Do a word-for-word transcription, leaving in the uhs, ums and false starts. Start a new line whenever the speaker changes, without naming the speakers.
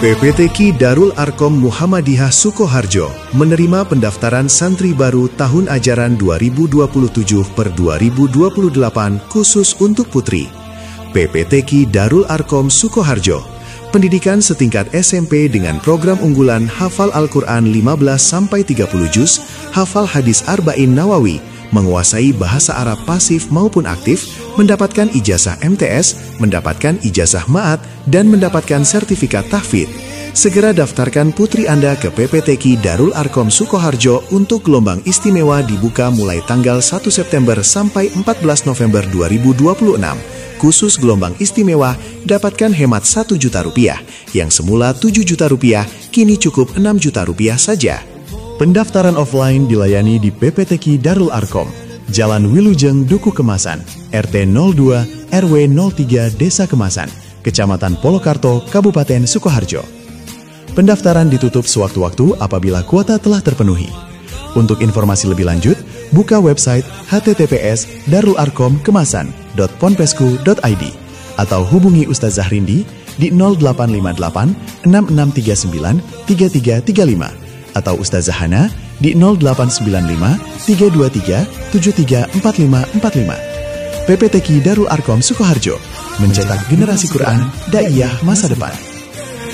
P P T Q Darul Arkom Muhammadiyah Sukoharjo menerima pendaftaran santri baru tahun ajaran dua ribu dua puluh tujuh per dua ribu dua puluh delapan khusus untuk putri. P P T Q Darul Arkom Sukoharjo, pendidikan setingkat S M P dengan program unggulan hafal Al-Quran lima belas sampai tiga puluh juz, hafal hadis Arba'in Nawawi, menguasai bahasa Arab pasif maupun aktif, mendapatkan ijazah M T S, mendapatkan ijazah Ma'at, dan mendapatkan sertifikat tahfidz. Segera daftarkan putri Anda ke P P T Q Darul Arkom Sukoharjo untuk gelombang istimewa dibuka mulai tanggal satu September sampai empat belas November dua ribu dua puluh enam. Khusus gelombang istimewa, dapatkan hemat satu juta rupiah, yang semula tujuh juta rupiah, kini cukup enam juta rupiah saja. Pendaftaran offline dilayani di P P T Q Darul Arkom, Jalan Wilujeng, Duku Kemasan, R T nol dua, R W nol tiga, Desa Kemasan, Kecamatan Polokarto, Kabupaten Sukoharjo. Pendaftaran ditutup sewaktu-waktu apabila kuota telah terpenuhi. Untuk informasi lebih lanjut, buka website h t t p s darul arkom kemasan dot ponpesku dot i d atau hubungi Ustaz Zahrindi di nol delapan lima delapan enam enam tiga sembilan tiga tiga tiga lima atau Ustaz Zahana di nol delapan sembilan lima tiga dua tiga tujuh tiga empat lima empat lima. P P T Q Darul Arkom Sukoharjo, mencetak generasi Quran daiyah masa depan.